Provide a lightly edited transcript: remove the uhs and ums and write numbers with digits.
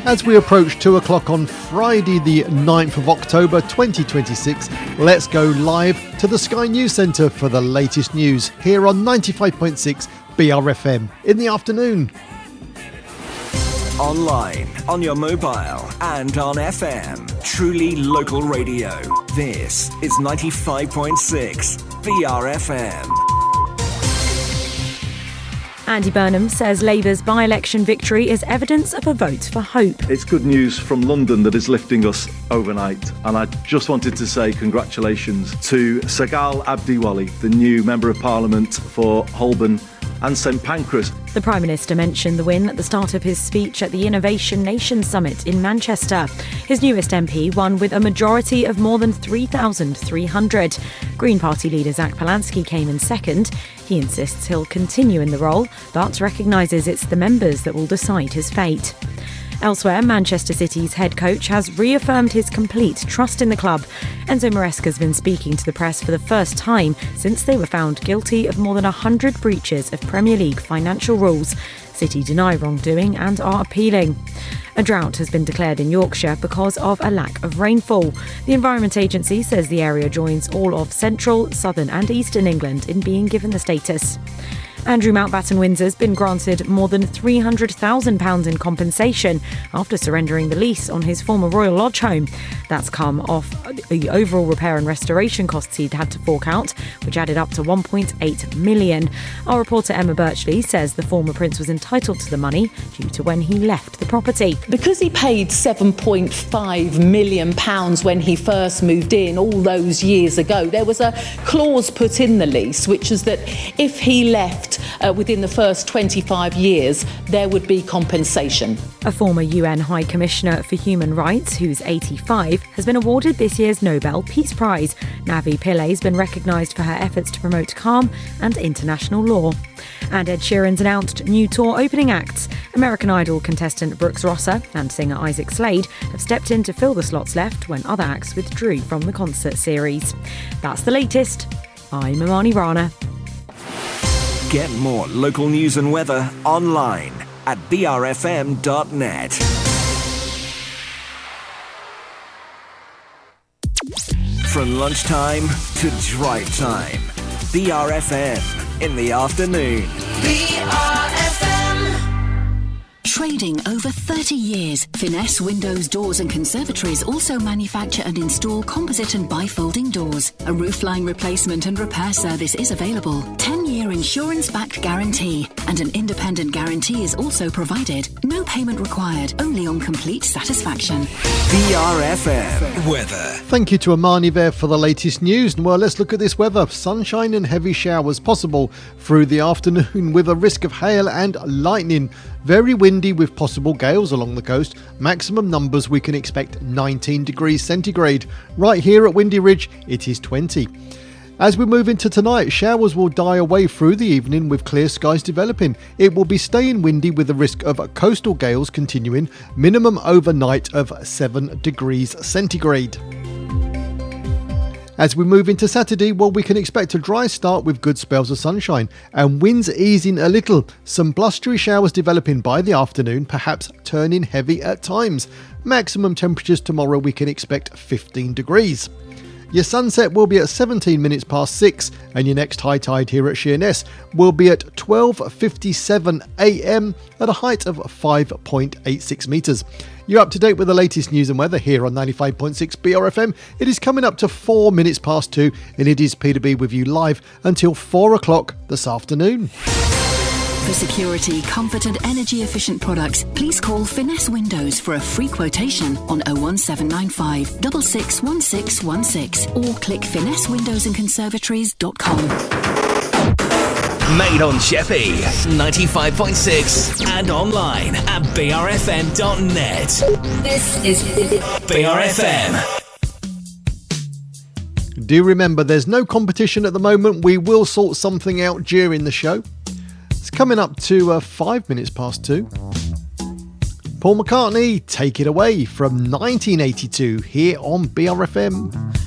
As we approach 2 o'clock on Friday the 9th of October 2026, let's go live to the Sky News Centre for the latest news here on 95.6 BRFM in the afternoon. Online, on your mobile and on FM. Truly local radio. This is 95.6 BRFM. Andy Burnham says Labour's by-election victory is evidence of a vote for hope. It's good news from London that is lifting us overnight. And I just wanted to say congratulations to Sagal Abdiwali, the new Member of Parliament for Holborn and St Pancras. The Prime Minister mentioned the win at the start of his speech at the Innovation Nation Summit in Manchester. His newest MP won with a majority of more than 3,300. Green Party leader Zach Polansky came in second. He insists he'll continue in the role, but recognises it's the members that will decide his fate. Elsewhere, Manchester City's head coach has reaffirmed his complete trust in the club. Enzo Maresca's been speaking to the press for the first time since they were found guilty of more than 100 breaches of Premier League financial rules. City deny wrongdoing and are appealing. A drought has been declared in Yorkshire because of a lack of rainfall. The Environment Agency says the area joins all of central, southern and eastern England in being given the status. Andrew Mountbatten-Windsor's been granted more than £300,000 in compensation after surrendering the lease on his former Royal Lodge home. That's come off the overall repair and restoration costs he'd had to fork out, which added up to £1.8 million. Our reporter Emma Birchley says the former prince was entitled to the money due to when he left the property. Because he paid £7.5 million when he first moved in all those years ago, there was a clause put in the lease, which is that if he left within the first 25 years, there would be compensation. A former UN High Commissioner for Human Rights, who's 85, has been awarded this year's Nobel Peace Prize. Navi Pillay has been recognised for her efforts to promote calm and international law. And Ed Sheeran's announced new tour opening acts. American Idol contestant Brooks Rosser and singer Isaac Slade have stepped in to fill the slots left when other acts withdrew from the concert series. That's the latest. I'm Imani Rana. Get more local news and weather online at brfm.net. From lunchtime to drive time, BRFM in the afternoon. BRFM. Trading over 30 years, Finesse Windows, Doors and Conservatories also manufacture and install composite and bifolding doors. A roofline replacement and repair service is available. 10-year insurance-backed guarantee and an independent guarantee is also provided. No payment required, only on complete satisfaction. BRFM weather. Thank you to Amani there for the latest news. And well, let's look at this weather. Sunshine and heavy showers possible through the afternoon with a risk of hail and lightning. Very windy with possible gales along the coast. Maximum numbers we can expect 19 degrees centigrade. Right here at Windy Ridge, it is 20. As we move into tonight, showers will die away through the evening with clear skies developing. It will be staying windy with the risk of coastal gales continuing. Minimum overnight of 7 degrees centigrade. As we move into Saturday, well, we can expect a dry start with good spells of sunshine and winds easing a little. Some blustery showers developing by the afternoon, perhaps turning heavy at times. Maximum temperatures tomorrow we can expect 15 degrees. Your sunset will be at 17 minutes past 6 and your next high tide here at Sheerness will be at 12:57 a.m. at a height of 5.86 metres. You're up to date with the latest news and weather here on 95.6 BRFM. It is coming up to 4 minutes past 2 and it is Peter B with you live until 4 o'clock this afternoon. For security, comfort and energy efficient products, please call Finesse Windows for a free quotation on 01795 661616 or click finessewindowsandconservatories.com. Made on Sheppey, 95.6 and online at brfm.net. This is BRFM. Do remember, there's no competition at the moment. We will sort something out during the show. It's coming up to 5 minutes past 2. Paul McCartney, Take It Away from 1982 here on BRFM.